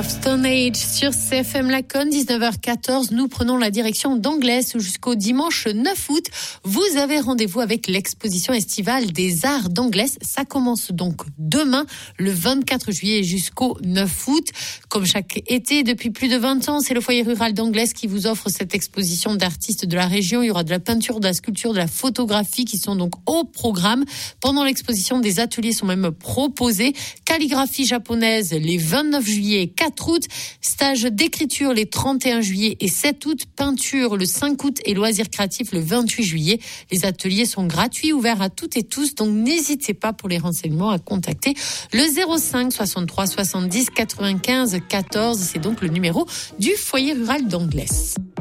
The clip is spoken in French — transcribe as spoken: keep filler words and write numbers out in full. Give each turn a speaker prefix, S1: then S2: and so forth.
S1: Stone Age sur C F M Laconne, dix-neuf heures quatorze. Nous prenons la direction d'Anglès jusqu'au dimanche neuf août. Vous avez rendez-vous avec l'exposition estivale des arts d'Anglès. Ça commence donc demain, le vingt-quatre juillet jusqu'au neuf août. Comme chaque été, depuis plus de vingt ans, c'est le foyer rural d'Anglès qui vous offre cette exposition d'artistes de la région. Il y aura de la peinture, de la sculpture, de la photographie qui sont donc au programme. Pendant l'exposition, des ateliers sont même proposés. Calligraphie japonaise les vingt-neuf juillet et quatre août. Stage d'écriture les trente et un juillet et sept août. Peinture le cinq août et loisirs créatifs le vingt-huit juillet. Les ateliers sont gratuits, ouverts à toutes et tous. Donc n'hésitez pas pour les renseignements à contacter le zéro cinq soixante-trois soixante-dix quatre-vingt-quinze quatorze. C'est donc le numéro du foyer rural d'Anglès.